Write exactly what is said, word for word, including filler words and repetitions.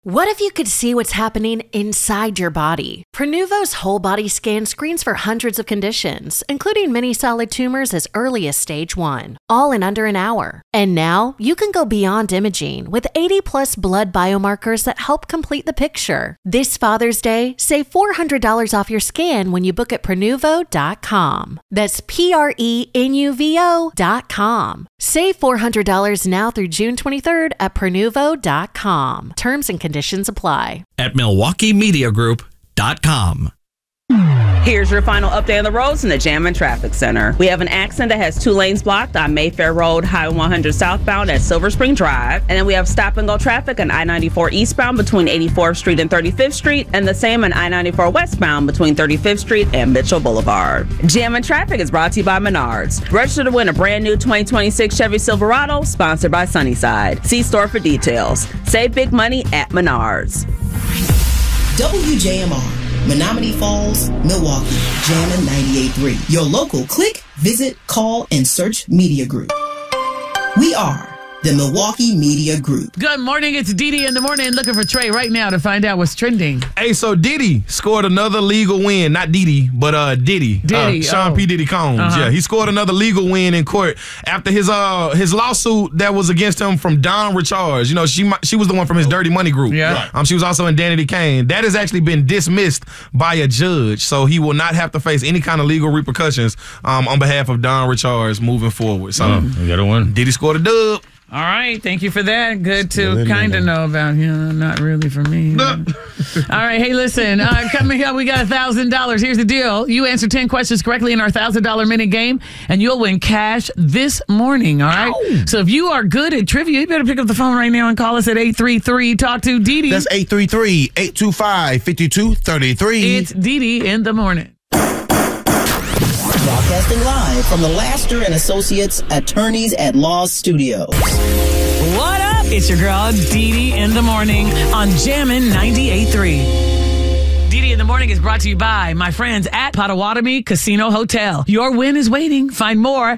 What if you could see what's happening inside your body? Prenuvo's whole body scan screens for hundreds of conditions, including many solid tumors as early as stage one, all in under an hour. And now you can go beyond imaging with eighty plus blood biomarkers that help complete the picture. This Father's Day, save four hundred dollars off your scan when you book at Prenuvo dot com. That's P R E N U V O dot com. Save four hundred dollars now through June twenty-third at Prenuvo dot com. Terms and conditions apply. At Milwaukee Media Group dot com. Here's your final update on the roads in the Jam and Traffic Center. We have an accident that has two lanes blocked on Mayfair Road, Highway one hundred southbound at Silver Spring Drive. And then we have stop and go traffic on I ninety-four eastbound between eighty-fourth Street and thirty-fifth Street, and the same on I ninety-four westbound between thirty-fifth Street and Mitchell Boulevard. Jam and Traffic is brought to you by Menards. Register to win a brand new twenty twenty-six Chevy Silverado, sponsored by Sunnyside. See store for details. Save big money at Menards. W J M R. Menominee Falls, Milwaukee, Jammin' ninety-eight point three. Your local click, visit, call, and search media group. We are the Milwaukee Media Group. Good morning. It's Didi in the morning. Looking for Trey right now to find out what's trending. Hey, so Diddy scored another legal win. Not Diddy, but uh, Diddy. Diddy. Uh, Sean oh. P. Diddy Combs. Uh-huh. Yeah, he scored another legal win in court after his uh his lawsuit that was against him from Dawn Richards. You know, she she was the one from his Dirty Money group. Yeah. Right. Um, she was also in Danity Kane. That has actually been dismissed by a judge, so he will not have to face any kind of legal repercussions um on behalf of Dawn Richards moving forward. So mm, we got a win. Diddy scored a dub. All right. Thank you for that. Good to kind of know about him. Not really for me. All right. Hey, listen. Uh, coming up, we got one thousand dollars. Here's the deal. You answer ten questions correctly in our one thousand dollars minute game, and you'll win cash this morning. All right? Ow. So if you are good at trivia, you better pick up the phone right now and call us at eight three three talk to Didi. That's eight three three, eight two five, five two three three. It's Didi in the morning. Broadcasting live from the Laster and Associates Attorneys at Law Studios. What up? It's your girl, Didi in the morning on Jammin' ninety-eight point three. Didi in the morning is brought to you by my friends at Potawatomi Casino Hotel. Your win is waiting. Find more